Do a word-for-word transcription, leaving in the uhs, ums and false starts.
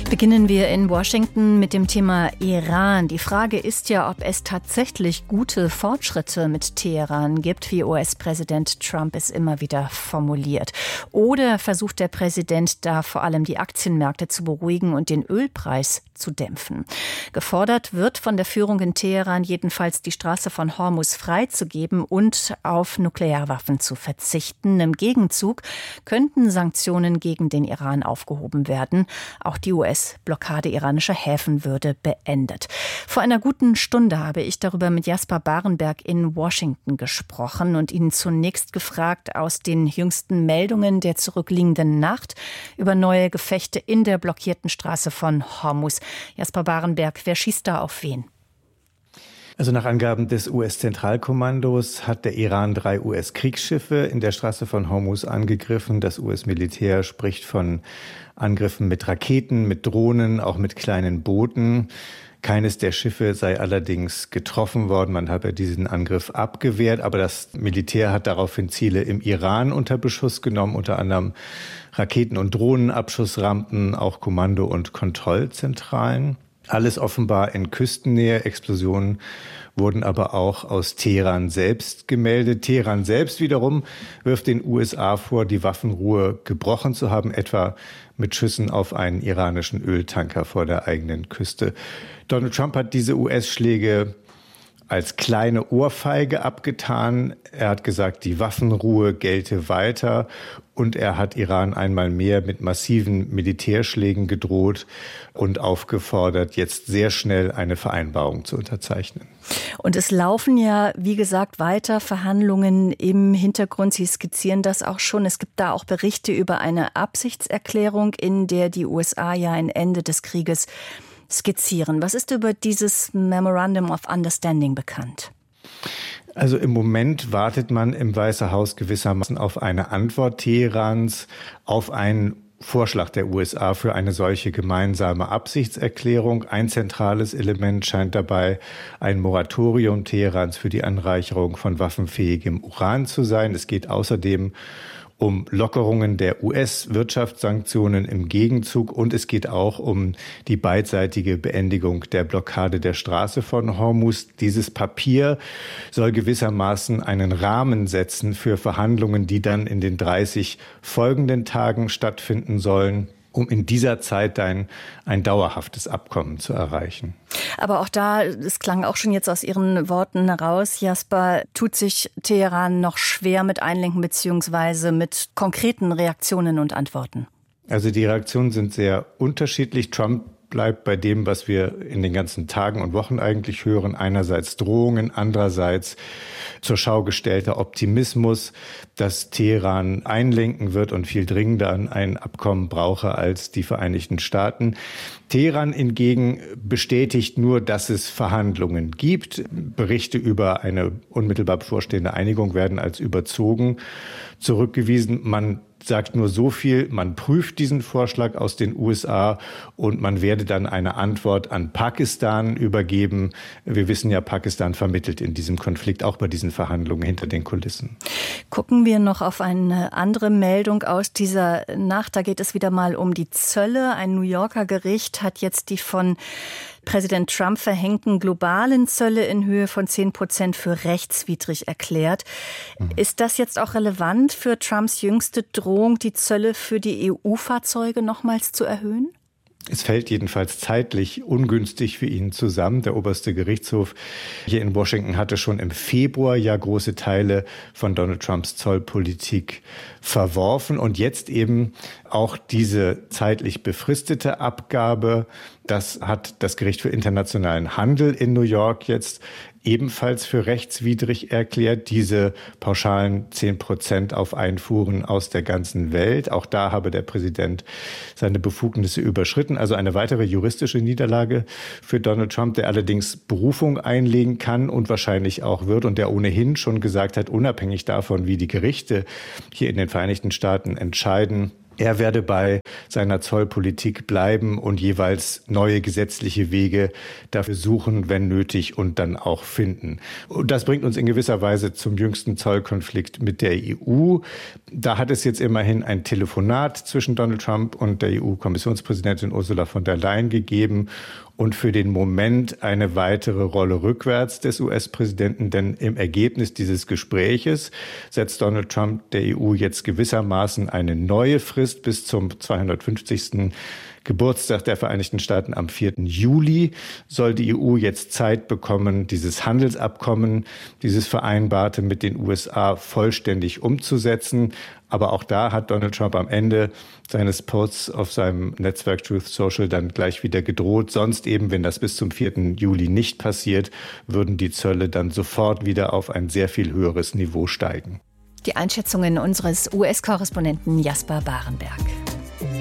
Beginnen wir in Washington mit dem Thema Iran. Die Frage ist ja, ob es tatsächlich gute Fortschritte mit Teheran gibt, wie U S-Präsident Trump es immer wieder formuliert. Oder versucht der Präsident da vor allem die Aktienmärkte zu beruhigen und den Ölpreis zu dämpfen. Gefordert wird von der Führung in Teheran jedenfalls, die Straße von Hormuz freizugeben und auf Nuklearwaffen zu verzichten. Im Gegenzug könnten Sanktionen gegen den Iran aufgehoben werden. Auch die U S-Blockade iranischer Häfen würde beendet. Vor einer guten Stunde habe ich darüber mit Jasper Barenberg in Washington gesprochen und ihn zunächst gefragt aus den jüngsten Meldungen der zurückliegenden Nacht über neue Gefechte in der blockierten Straße von Hormuz. Jasper Barenberg, wer schießt da auf wen? Also nach Angaben des U S-Zentralkommandos hat der Iran drei U S-Kriegsschiffe in der Straße von Hormuz angegriffen. Das U S-Militär spricht von Angriffen mit Raketen, mit Drohnen, auch mit kleinen Booten. Keines der Schiffe sei allerdings getroffen worden. Man habe diesen Angriff abgewehrt. Aber das Militär hat daraufhin Ziele im Iran unter Beschuss genommen, unter anderem Raketen- und Drohnenabschussrampen, auch Kommando- und Kontrollzentralen. Alles offenbar in Küstennähe. Explosionen wurden aber auch aus Teheran selbst gemeldet. Teheran selbst wiederum wirft den U S A vor, die Waffenruhe gebrochen zu haben, etwa mit Schüssen auf einen iranischen Öltanker vor der eigenen Küste. Donald Trump hat diese U S-Schläge als kleine Ohrfeige abgetan. Er hat gesagt, die Waffenruhe gelte weiter. Und er hat Iran einmal mehr mit massiven Militärschlägen gedroht und aufgefordert, jetzt sehr schnell eine Vereinbarung zu unterzeichnen. Und es laufen ja, wie gesagt, weiter Verhandlungen im Hintergrund. Sie skizzieren das auch schon. Es gibt da auch Berichte über eine Absichtserklärung, in der die U S A ja ein Ende des Krieges skizzieren. Was ist über dieses Memorandum of Understanding bekannt? Also im Moment wartet man im Weißen Haus gewissermaßen auf eine Antwort Teherans, auf einen Vorschlag der U S A für eine solche gemeinsame Absichtserklärung. Ein zentrales Element scheint dabei ein Moratorium Teherans für die Anreicherung von waffenfähigem Uran zu sein. Es geht außerdem um Lockerungen der U S-Wirtschaftssanktionen im Gegenzug und es geht auch um die beidseitige Beendigung der Blockade der Straße von Hormuz. Dieses Papier soll gewissermaßen einen Rahmen setzen für Verhandlungen, die dann in den dreißig folgenden Tagen stattfinden sollen, um in dieser Zeit ein, ein dauerhaftes Abkommen zu erreichen. Aber auch da, es klang auch schon jetzt aus Ihren Worten heraus, Jasper, tut sich Teheran noch schwer mit Einlenken beziehungsweise mit konkreten Reaktionen und Antworten? Also die Reaktionen sind sehr unterschiedlich. Trump bleibt bei dem, was wir in den ganzen Tagen und Wochen eigentlich hören. Einerseits Drohungen, andererseits zur Schau gestellter Optimismus, dass Teheran einlenken wird und viel dringender an ein Abkommen brauche als die Vereinigten Staaten. Teheran hingegen bestätigt nur, dass es Verhandlungen gibt. Berichte über eine unmittelbar bevorstehende Einigung werden als überzogen zurückgewiesen. Man sagt nur so viel, man prüft diesen Vorschlag aus den U S A und man werde dann eine Antwort an Pakistan übergeben. Wir wissen ja, Pakistan vermittelt in diesem Konflikt, auch bei diesen Verhandlungen hinter den Kulissen. Gucken wir noch auf eine andere Meldung aus dieser Nacht. Da geht es wieder mal um die Zölle. Ein New Yorker Gericht hat jetzt die von Präsident Trump verhängten globalen Zölle in Höhe von zehn Prozent für rechtswidrig erklärt. Mhm. Ist das jetzt auch relevant für Trumps jüngste Drohung, die Zölle für die E U-Fahrzeuge nochmals zu erhöhen? Es fällt jedenfalls zeitlich ungünstig für ihn zusammen. Der oberste Gerichtshof hier in Washington hatte schon im Februar ja große Teile von Donald Trumps Zollpolitik verworfen. Und jetzt eben auch diese zeitlich befristete Abgabe. Das hat das Gericht für internationalen Handel in New York jetzt ebenfalls für rechtswidrig erklärt, diese pauschalen zehn Prozent auf Einfuhren aus der ganzen Welt. Auch da habe der Präsident seine Befugnisse überschritten. Also eine weitere juristische Niederlage für Donald Trump, der allerdings Berufung einlegen kann und wahrscheinlich auch wird und der ohnehin schon gesagt hat, unabhängig davon, wie die Gerichte hier in den Vereinigten Staaten entscheiden, Er werde bei seiner Zollpolitik bleiben und jeweils neue gesetzliche Wege dafür suchen, wenn nötig, und dann auch finden. Und das bringt uns in gewisser Weise zum jüngsten Zollkonflikt mit der E U. Da hat es jetzt immerhin ein Telefonat zwischen Donald Trump und der E U-Kommissionspräsidentin Ursula von der Leyen gegeben und für den Moment eine weitere Rolle rückwärts des U S-Präsidenten. Denn im Ergebnis dieses Gespräches setzt Donald Trump der E U jetzt gewissermaßen eine neue Frist bis zum zweihundertfünfzigsten Geburtstag der Vereinigten Staaten am vierten Juli soll die E U jetzt Zeit bekommen, dieses Handelsabkommen, dieses Vereinbarte mit den U S A vollständig umzusetzen. Aber auch da hat Donald Trump am Ende seines Posts auf seinem Netzwerk Truth Social dann gleich wieder gedroht. Sonst eben, wenn das bis zum vierten Juli nicht passiert, würden die Zölle dann sofort wieder auf ein sehr viel höheres Niveau steigen. Die Einschätzungen unseres U S-Korrespondenten Jasper Barenberg.